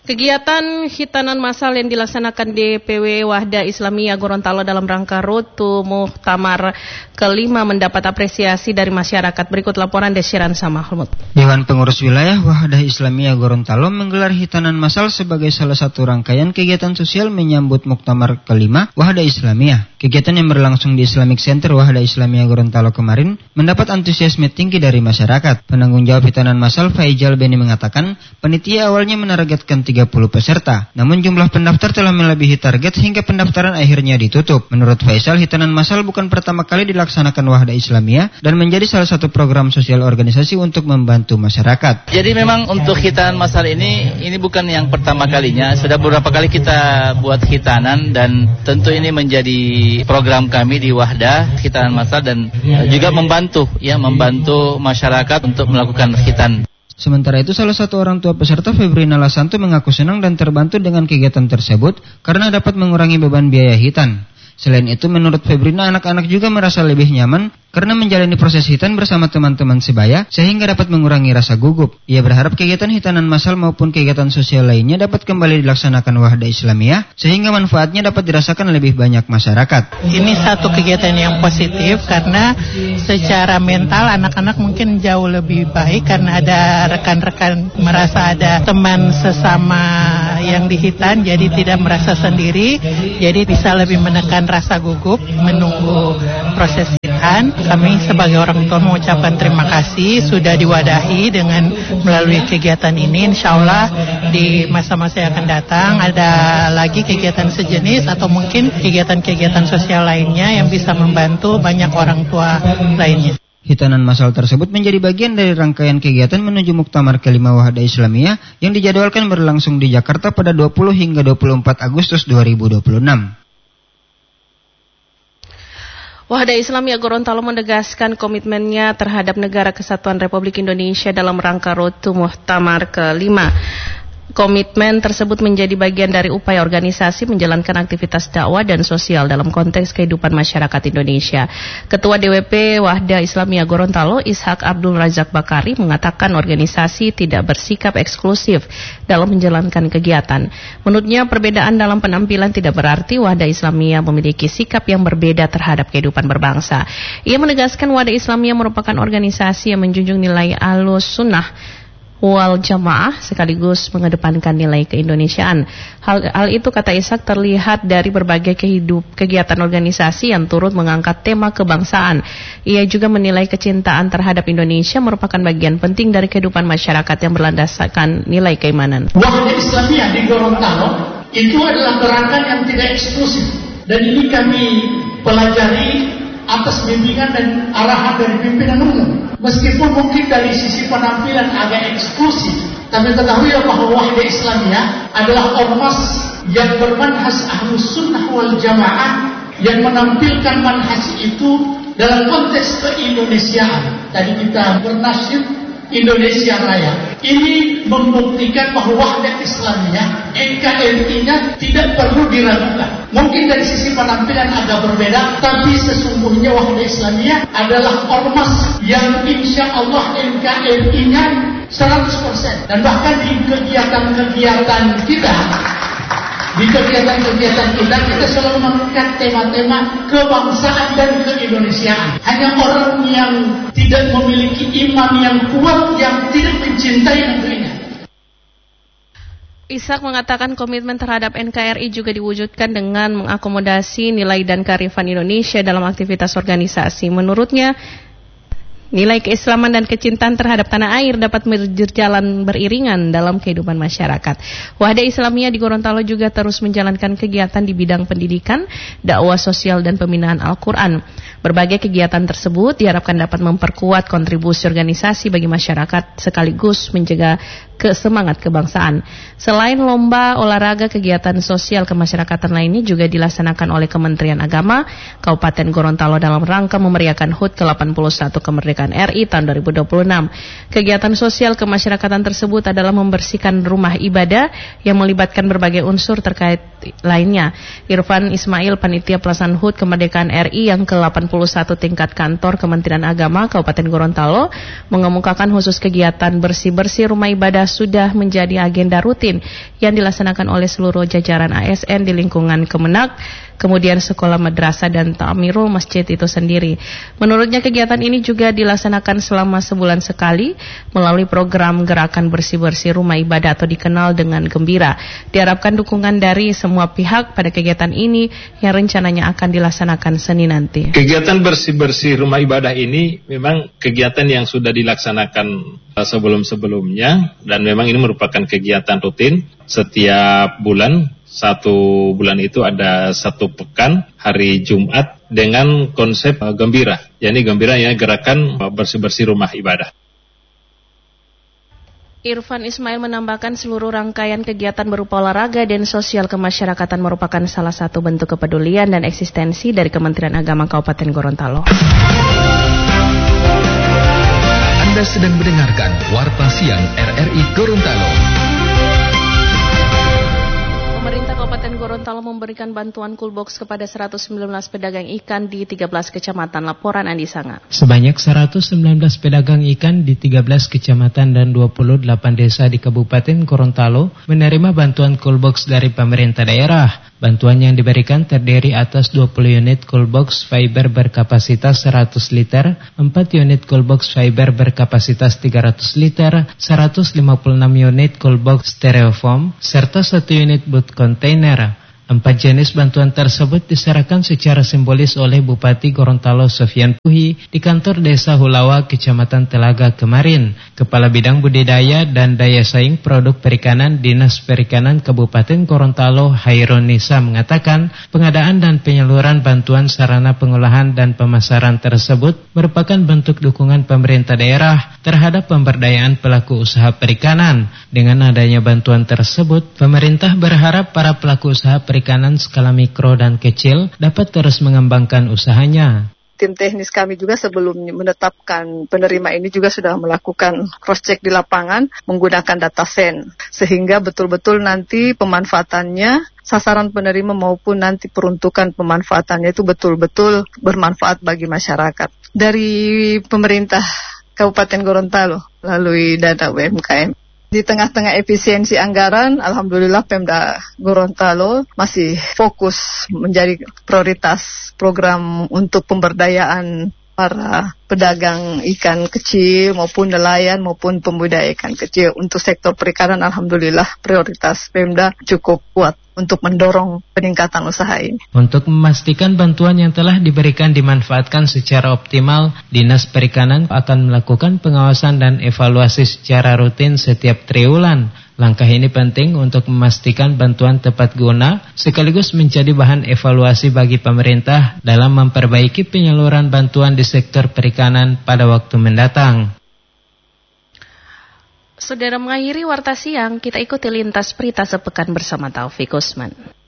Kegiatan hitanan massal yang dilaksanakan DPW Wahda Islamiyah Gorontalo dalam rangka Road to Muktamar kelima mendapat apresiasi dari masyarakat. Berikut laporan Desiran Samahmud. Dewan Pengurus Wilayah Wahda Islamiyah Gorontalo menggelar hitanan massal sebagai salah satu rangkaian kegiatan sosial menyambut Muktamar kelima Wahda Islamiyah. Kegiatan yang berlangsung di Islamic Center Wahda Islamiyah Gorontalo kemarin mendapat antusiasme tinggi dari masyarakat. Penanggung jawab hitanan massal Faijal Beni mengatakan, panitia awalnya menargetkan 30 peserta. Namun jumlah pendaftar telah melebihi target hingga pendaftaran akhirnya ditutup. Menurut Faisal, hitanan massal bukan pertama kali dilaksanakan Wahda Islamiyah dan menjadi salah satu program sosial organisasi untuk membantu masyarakat. Jadi memang untuk hitanan massal ini bukan yang pertama kalinya. Sudah beberapa kali kita buat hitanan dan tentu ini menjadi program kami di Wahda hitanan massal dan juga membantu masyarakat untuk melakukan hitan. Sementara itu, salah satu orang tua peserta, Febrina Lasanto, mengaku senang dan terbantu dengan kegiatan tersebut karena dapat mengurangi beban biaya hitan. Selain itu, menurut Febrina, anak-anak juga merasa lebih nyaman karena menjalani proses hitan bersama teman-teman sebaya sehingga dapat mengurangi rasa gugup. Ia berharap kegiatan hitanan massal maupun kegiatan sosial lainnya dapat kembali dilaksanakan Wahda Islamiyah sehingga manfaatnya dapat dirasakan lebih banyak masyarakat. Ini satu kegiatan yang positif karena secara mental anak-anak mungkin jauh lebih baik karena ada rekan-rekan, merasa ada teman sesama yang dihitan, jadi tidak merasa sendiri, jadi bisa lebih menekan rasa gugup menunggu proses hitan. Kami sebagai orang tua mengucapkan terima kasih sudah diwadahi dengan melalui kegiatan ini. Insya Allah di masa-masa yang akan datang ada lagi kegiatan sejenis atau mungkin kegiatan-kegiatan sosial lainnya yang bisa membantu banyak orang tua lainnya. Hitanan massal tersebut menjadi bagian dari rangkaian kegiatan menuju Muktamar kelima Wahda Islamiyah yang dijadwalkan berlangsung di Jakarta pada 20 hingga 24 Agustus 2026. Wahda Islamiyah Gorontalo menegaskan komitmennya terhadap Negara Kesatuan Republik Indonesia dalam rangka Road to Muktamar kelima. Komitmen tersebut menjadi bagian dari upaya organisasi menjalankan aktivitas dakwah dan sosial dalam konteks kehidupan masyarakat Indonesia. Ketua DWP Wahda Islamiyah Gorontalo, Ishak Abdul Razak Bakari, mengatakan organisasi tidak bersikap eksklusif dalam menjalankan kegiatan. Menurutnya, perbedaan dalam penampilan tidak berarti Wahda Islamiyah memiliki sikap yang berbeda terhadap kehidupan berbangsa. Ia menegaskan Wahda Islamiyah merupakan organisasi yang menjunjung nilai Ahlus Sunnah wal Jamaah sekaligus mengedepankan nilai keindonesiaan. Hal itu, kata Ishak, terlihat dari berbagai kegiatan organisasi yang turut mengangkat tema kebangsaan. Ia juga menilai kecintaan terhadap Indonesia merupakan bagian penting dari kehidupan masyarakat yang berlandaskan nilai keimanan. Wahda Islamiyah di Gorontalo itu adalah gerakan yang tidak eksklusif, dan ini kami pelajari atas bimbingan dan arahan dari pimpinan umum. Meskipun mungkin dari sisi penampilan agak eksklusif, tapi ketahui bahwa Wahda Islamiyah adalah ormas yang bermanhaj Ahlus Sunnah wal Jamaah, yang menampilkan manhaj itu dalam konteks keindonesiaan. Tadi kita bernasyid Indonesia Raya. Ini membuktikan bahwa Wahda Islamiyah, NKRI-nya tidak perlu diragukan. Mungkin dari sisi penampilan agak berbeda, tapi sesungguhnya Wahda Islamiyah adalah ormas yang insya Allah NKRI-nya 100%. Dan bahkan di kegiatan-kegiatan kita, kita selalu mengangkat tema-tema kebangsaan dan keindonesiaan. Hanya orang yang tidak memiliki iman yang kuat, yang tidak mencintai negerinya. Ishak mengatakan komitmen terhadap NKRI juga diwujudkan dengan mengakomodasi nilai dan kearifan Indonesia dalam aktivitas organisasi. Menurutnya, nilai keislaman dan kecintaan terhadap tanah air dapat berjalan beriringan dalam kehidupan masyarakat. Wahda Islamiyah di Gorontalo juga terus menjalankan kegiatan di bidang pendidikan, dakwah sosial, dan pembinaan Al-Quran. Berbagai kegiatan tersebut diharapkan dapat memperkuat kontribusi organisasi bagi masyarakat sekaligus menjaga semangat kebangsaan. Selain lomba olahraga, kegiatan sosial kemasyarakatan lainnya juga dilaksanakan oleh Kementerian Agama Kabupaten Gorontalo dalam rangka memeriahkan HUT ke-81 kemerdekaan RI tahun 2026. Kegiatan sosial kemasyarakatan tersebut adalah membersihkan rumah ibadah yang melibatkan berbagai unsur terkait lainnya. Irfan Ismail, panitia pelaksanaan HUT kemerdekaan RI yang ke-81 tingkat kantor Kementerian Agama Kabupaten Gorontalo, mengemukakan khusus kegiatan bersih-bersih rumah ibadah sudah menjadi agenda rutin yang dilaksanakan oleh seluruh jajaran ASN di lingkungan Kemenak, kemudian sekolah madrasah dan ta'mirul masjid itu sendiri. Menurutnya kegiatan ini juga dilaksanakan selama sebulan sekali melalui program gerakan bersih-bersih rumah ibadah atau dikenal dengan Gembira. Diharapkan dukungan dari semua pihak pada kegiatan ini yang rencananya akan dilaksanakan Senin nanti. Kegiatan bersih-bersih rumah ibadah ini memang kegiatan yang sudah dilaksanakan sebelum-sebelumnya dan memang ini merupakan kegiatan rutin setiap bulan. Satu bulan itu ada 1 pekan hari Jumat dengan konsep Gembira. Yani Gembira ya gerakan bersih-bersih rumah ibadah. Irfan Ismail menambahkan seluruh rangkaian kegiatan berupa olahraga dan sosial kemasyarakatan merupakan salah satu bentuk kepedulian dan eksistensi dari Kementerian Agama Kabupaten Gorontalo. Anda sedang mendengarkan Warta Siang RRI Gorontalo. Pemerintah Kabupaten Gorontalo memberikan bantuan coolbox kepada 119 pedagang ikan di 13 kecamatan. Laporan Andi Sanga. Sebanyak 119 pedagang ikan di 13 kecamatan dan 28 desa di Kabupaten Gorontalo menerima bantuan coolbox dari pemerintah daerah. Bantuan yang diberikan terdiri atas 20 unit coolbox fiber berkapasitas 100 liter, 4 unit coolbox fiber berkapasitas 300 liter, 156 unit coolbox styrofoam, serta 1 unit boot container. 4 jenis bantuan tersebut diserahkan secara simbolis oleh Bupati Gorontalo Sofyan Puhi di kantor Desa Hulawa, Kecamatan Telaga kemarin. Kepala Bidang Budidaya dan Daya Saing Produk Perikanan Dinas Perikanan Kabupaten Gorontalo Hairun Nisa mengatakan pengadaan dan penyaluran bantuan sarana pengolahan dan pemasaran tersebut merupakan bentuk dukungan pemerintah daerah terhadap pemberdayaan pelaku usaha perikanan. Dengan adanya bantuan tersebut, pemerintah berharap para pelaku usaha perikanan skala mikro dan kecil dapat terus mengembangkan usahanya. Tim teknis kami juga sebelum menetapkan penerima ini juga sudah melakukan cross-check di lapangan menggunakan data sen. Sehingga betul-betul nanti pemanfaatannya, sasaran penerima maupun nanti peruntukan pemanfaatannya itu betul-betul bermanfaat bagi masyarakat. Dari pemerintah Kabupaten Gorontalo melalui dana UMKM. Di tengah-tengah efisiensi anggaran, alhamdulillah Pemda Gorontalo masih fokus menjadi prioritas program untuk pemberdayaan para pedagang ikan kecil maupun nelayan maupun pembudidaya ikan kecil. Untuk sektor perikanan alhamdulillah prioritas Pemda cukup kuat untuk mendorong peningkatan usaha ini. Untuk memastikan bantuan yang telah diberikan dimanfaatkan secara optimal, Dinas Perikanan akan melakukan pengawasan dan evaluasi secara rutin setiap triwulan. Langkah ini penting untuk memastikan bantuan tepat guna, sekaligus menjadi bahan evaluasi bagi pemerintah dalam memperbaiki penyaluran bantuan di sektor perikanan pada waktu mendatang. Saudara mengakhiri Warta Siang, kita ikuti lintas berita sepekan bersama Taufik Usman.